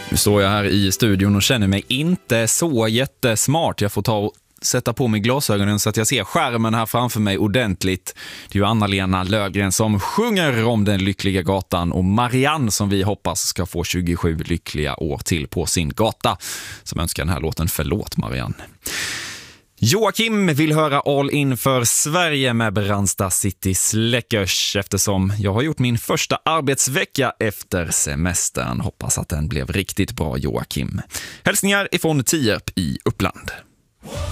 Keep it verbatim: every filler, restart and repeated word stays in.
Nu står jag här i studion och känner mig inte så jättesmart. Jag får ta och sätta på mig glasögonen så att jag ser skärmen här framför mig ordentligt. Det är ju Anna-Lena Löfgren som sjunger om den lyckliga gatan och Marianne som vi hoppas ska få tjugosju lyckliga år till på sin gata. Som önskar den här låten Förlåt Marianne. Joakim vill höra All in för Sverige med Brandsta City Släckers eftersom jag har gjort min första arbetsvecka efter semestern. Hoppas att den blev riktigt bra, Joakim. Hälsningar ifrån Tierp i Uppland.